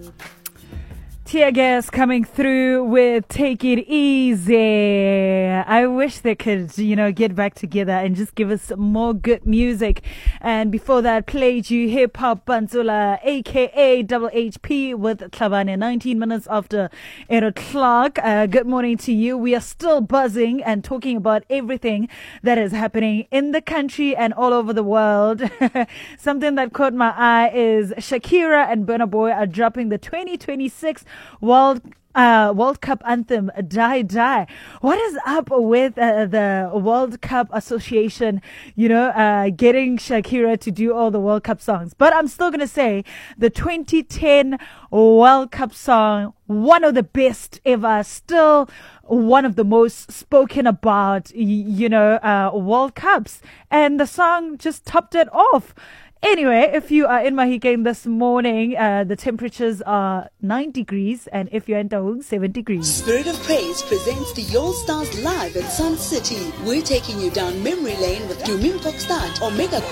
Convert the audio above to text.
Tear gas coming through with Take It Easy. I wish they could, get back together and just give us some more good music. And before that, played you Hip Hop Banzula, aka Double HP with Tlhabane, 19 minutes after 8 o'clock. Good morning to you. We are still buzzing and talking about everything that is happening in the country and all over the world. Something that caught my eye is Shakira and Burna Boy are dropping the 2026 World Cup anthem, Die Die. What is up with the World Cup Association, getting Shakira to do all the World Cup songs? But I'm still going to say the 2010 World Cup song, one of the best ever, still one of the most spoken about, World Cups. And the song just topped it off. Anyway, if you are in Mahikeng this morning, the temperatures are 9 degrees, and if you're in Taung, 7 degrees. Spirit of Praise presents the Your Stars live at Sun City. We're taking you down memory lane with Dumim Start, Omega